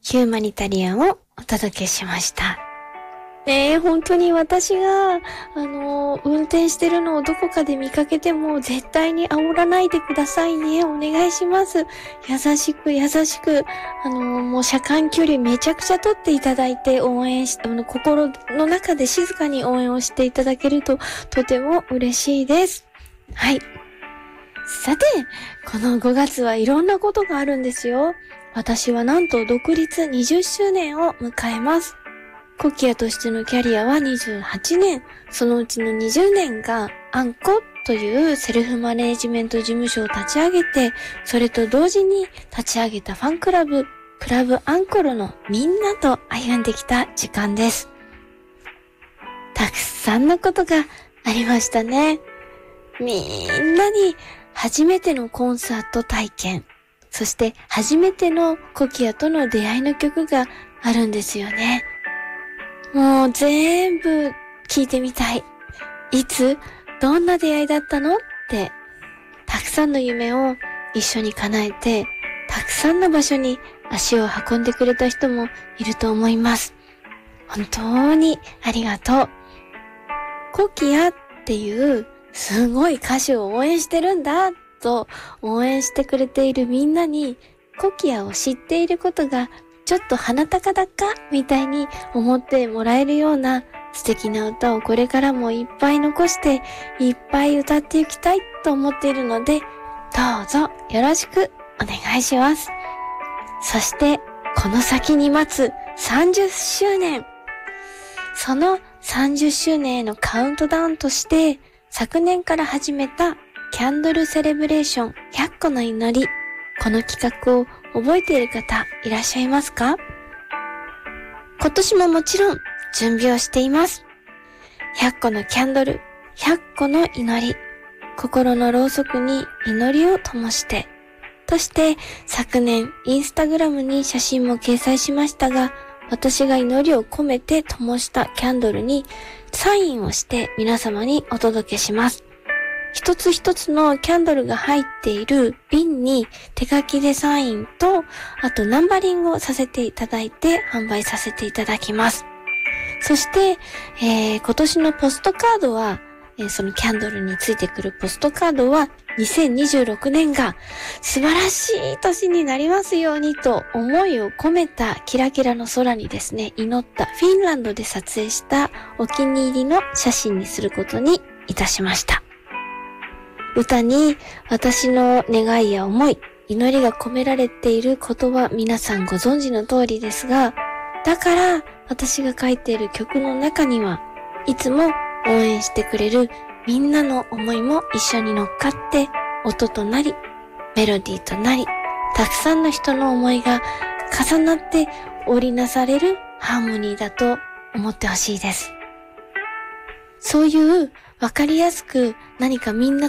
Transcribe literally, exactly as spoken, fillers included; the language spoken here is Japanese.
ヒューマニタリアンをお届けしました。ねえ、本当に私が、あのー、運転してるのをどこかで見かけても絶対に煽らないでくださいね。お願いします。優しく優しく、あのー、もう車間距離めちゃくちゃ取っていただいて応援し、あの、心の中で静かに応援をしていただけるととても嬉しいです。はい。さて、このごがつはいろんなことがあるんですよ。私はなんと独立にじゅっしゅうねんを迎えます。コキアとしてのキャリアはにじゅうはちねん、そのうちのにじゅうねんがアンコというセルフマネージメント事務所を立ち上げて、それと同時に立ち上げたファンクラブ、クラブアンコロのみんなと歩んできた時間です。たくさんのことがありましたね。みんなに初めてのコンサート体験、そして初めてのコキアとの出会いの曲があるんですよね。もう全部聞いてみたい。いつ、どんな出会いだったのって、たくさんの夢を一緒に叶えて、たくさんの場所に足を運んでくれた人もいると思います。本当にありがとう。コキアっていうすごい歌手を応援してるんだと応援してくれているみんなに、コキアを知っていることがちょっと鼻高々みたいに思ってもらえるような素敵な歌をこれからもいっぱい残していっぱい歌っていきたいと思っているので、どうぞよろしくお願いします。そしてこの先に待つさんじゅっしゅうねん。そのさんじゅっしゅうねんへのカウントダウンとして昨年から始めたキャンドルセレブレーションひゃっこの祈り。この企画を覚えている方いらっしゃいますか？今年ももちろん準備をしています。ひゃっこのキャンドル、ひゃっこの祈り、心のろうそくに祈りを灯して、として昨年インスタグラムに写真も掲載しましたが、私が祈りを込めて灯したキャンドルにサインをして皆様にお届けします。一つ一つのキャンドルが入っている瓶に手書きでサインと、あとナンバリングをさせていただいて販売させていただきます。そして、えー、今年のポストカードは、えー、そのキャンドルについてくるポストカードはにせんにじゅうろくねんが素晴らしい年になりますようにと思いを込めたキラキラの空にですね、祈ったフィンランドで撮影したお気に入りの写真にすることにいたしました。歌に私の願いや思い、祈りが込められていることは皆さんご存知の通りですが、だから私が書いている曲の中にはいつも応援してくれるみんなの思いも一緒に乗っかって音となり、メロディーとなり、たくさんの人の思いが重なって織りなされるハーモニーだと思ってほしいです。そういうわかりやすく何かみんな